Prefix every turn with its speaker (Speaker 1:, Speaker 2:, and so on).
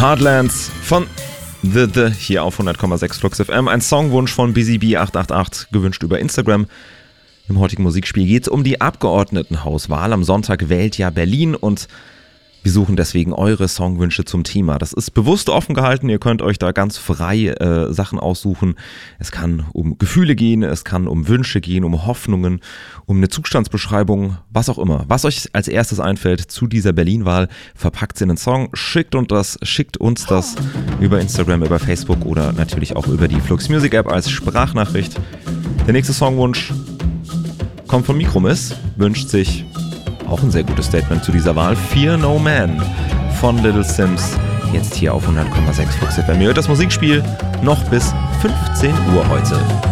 Speaker 1: Heartlands von The hier auf 100,6 Flux FM. Ein Songwunsch von BusyB888, gewünscht über Instagram. Im heutigen Musikspiel geht es um die Abgeordnetenhauswahl. Am Sonntag wählt ja Berlin und wir suchen deswegen eure Songwünsche zum Thema. Das ist bewusst offen gehalten, ihr könnt euch da ganz frei Sachen aussuchen. Es kann um Gefühle gehen, es kann um Wünsche gehen, um Hoffnungen, um eine Zustandsbeschreibung, was auch immer. Was euch als erstes einfällt zu dieser Berlin-Wahl, verpackt in einen Song, schickt uns das über Instagram, über Facebook oder natürlich auch über die Flux Music App als Sprachnachricht. Der nächste Songwunsch kommt von Mikromiss, wünscht sich auch ein sehr gutes Statement zu dieser Wahl. Fear No Man von Little Sims. Jetzt hier auf 100,6 Flux FM. Ihr hört das Musikspiel noch bis 15 Uhr heute.